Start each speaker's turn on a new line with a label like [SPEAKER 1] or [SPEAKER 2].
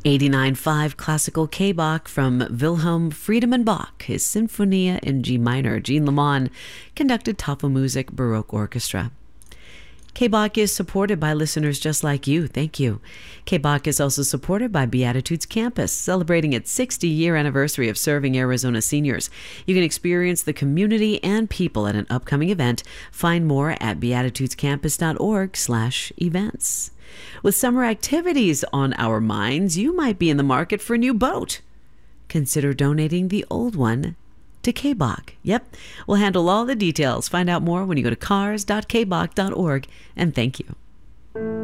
[SPEAKER 1] 89.5 classical K-Bach from Wilhelm Friedemann Bach, his Sinfonia in G minor. Jean Lemon conducted Tafelmusik Baroque Orchestra. K-Bach is supported by listeners just like you. Thank you. K-Bach is also supported by Beatitudes Campus, celebrating its 60-year anniversary of serving Arizona seniors. You can experience the community and people at an upcoming event. Find more at beatitudescampus.org/events. With summer activities on our minds, you might be in the market for a new boat. Consider donating the old one to K-Bach. Yep, we'll handle all the details. Find out more when you go to cars.kbach.org, and thank you.